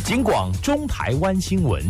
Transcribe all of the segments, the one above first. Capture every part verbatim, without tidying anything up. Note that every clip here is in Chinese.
警广中台湾新闻。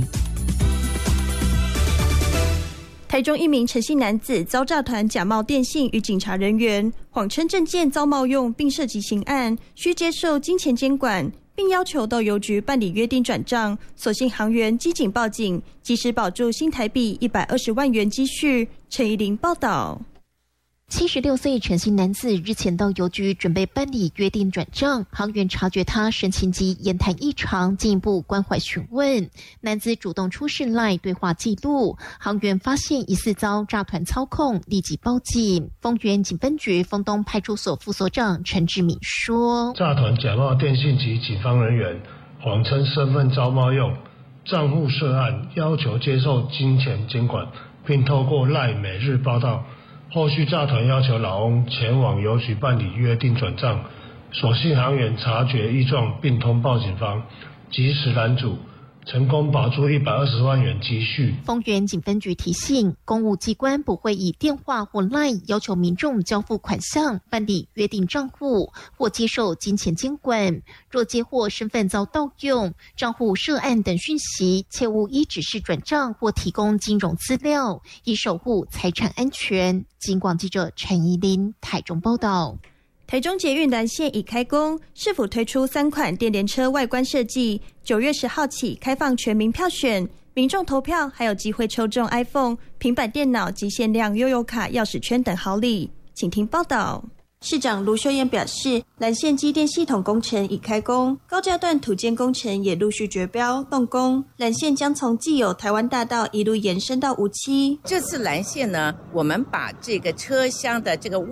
台中一名陈姓男子遭诈团假冒电信与警察人员，谎称证件遭冒用，并涉及刑案，需接受金钱监管，并要求到邮局办理约定转账。所幸行员机警报警，及时保住新台币一百二十万元积蓄。陈怡玲报道。 七十六岁陈姓男子日前到邮局准备办理约定转账，行员察觉他神情及言谈异常，进一步关怀询问。男子主动出示 LINE 对话记录，行员发现疑似遭诈团操控，立即报警。丰原警分局丰东派出所副所长陈志敏说： 诈团假冒电信及警方人员，谎称身份遭冒用，账户涉案，要求接受金钱监管，并透过 LINE 每日报到。后续诈团要求老翁前往邮局办理约定转账，所幸行员察觉异状，并通报警方，及时拦阻，成功保住一百二十万元积蓄。 丰原警分局提醒，公务机关不会以电话或 LINE 要求民众交付款项、办理约定账户或接受金钱监管。若接获身份遭盗用、账户涉案等讯息，切勿依指示转账或提供金融资料，以守护财产安全。警广记者陈怡琳台中报道。 台中捷运蓝线已开工，市府推出三款电联车外观设计，九月十号起开放全民票选，民众投票还有机会抽中 iPhone、平板电脑及限量悠游卡、钥匙圈等好礼。请听报道。市长卢秀燕表示，蓝线机电系统工程已开工，高架段土建工程也陆续决标动工，蓝线将从既有台湾大道一路延伸到梧栖。 这次蓝线呢，我们把这个车厢的这个